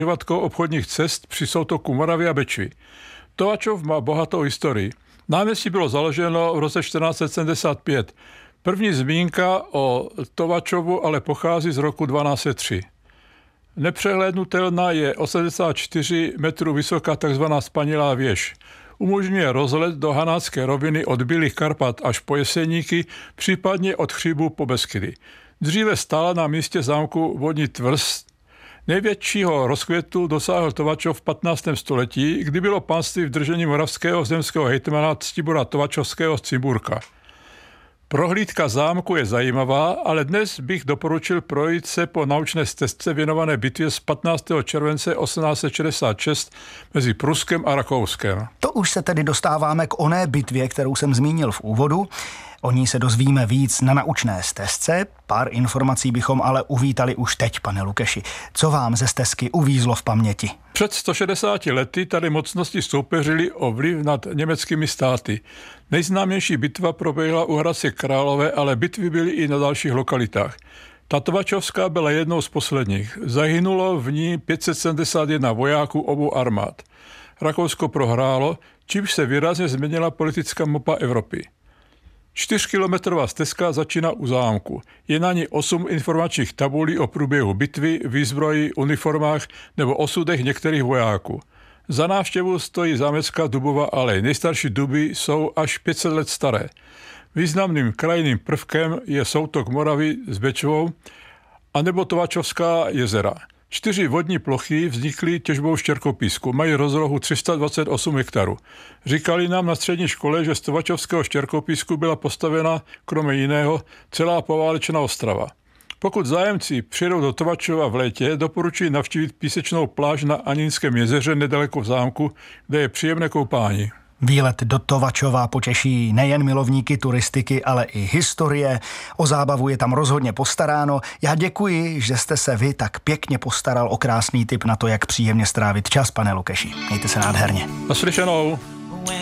obchodních cest při soutoku Moravy a Bečvy. Tovačov má bohatou historii. Náměstí bylo založeno v roce 1475. První zmínka o Tovačovu ale pochází z roku 1203. Nepřehlédnutelná je 84 metrů vysoká tzv. Spanilá věž. Umožňuje rozlet do Hanácké roviny od Bílých Karpat až po Jeseníky, případně od Chřibu po Beskydy. Dříve stála na místě zámku vodní tvrz. Největšího rozkvětu dosáhl Tovačov v 15. století, kdy bylo panství v držení moravského zemského hejtmana Ctibora Tovačovského z Cimburka. Prohlídka zámku je zajímavá, ale dnes bych doporučil projít se po naučné stezce věnované bitvě z 15. července 1866 mezi Pruskem a Rakouskem. To už se tedy dostáváme k oné bitvě, kterou jsem zmínil v úvodu. O ní se dozvíme víc na naučné stezce. Pár informací bychom ale uvítali už teď, pane Lukeši. Co vám ze stezky uvízlo v paměti? Před 160 lety tady mocnosti soupeřily o vliv nad německými státy. Nejznámější bitva proběhla u Hradce Králové, ale bitvy byly i na dalších lokalitách. Ta Tovačovská byla jednou z posledních. Zahynulo v ní 571 vojáků obou armád. Rakousko prohrálo, čímž se výrazně změnila politická mapa Evropy. 4kilometrová stezka začíná u zámku. Je na ní 8 informačních tabulí o průběhu bitvy, výzbroji, uniformách nebo osudech některých vojáků. Za návštěvu stojí zámecká dubová alej. Nejstarší duby jsou až 500 let staré. Významným krajinným prvkem je soutok Moravy s Bečvou anebo Tovačovská jezera. 4 vodní plochy vznikly těžbou štěrkopísku. Mají rozlohu 328 hektarů. Říkali nám na střední škole, že z Tovačovského štěrkopísku byla postavena, kromě jiného, celá poválečná ostrava. Pokud zájemci přijedou do Tovačova v létě, doporučuji navštívit písečnou pláž na Anínském jezeře nedaleko v zámku, kde je příjemné koupání. Výlet do Tovačova potěší nejen milovníky turistiky, ale i historie. O zábavu je tam rozhodně postaráno. Já děkuji, že jste se vy tak pěkně postaral o krásný tip na to, jak příjemně strávit čas, pane Lukeši. Mějte se nádherně. Naslyšenou.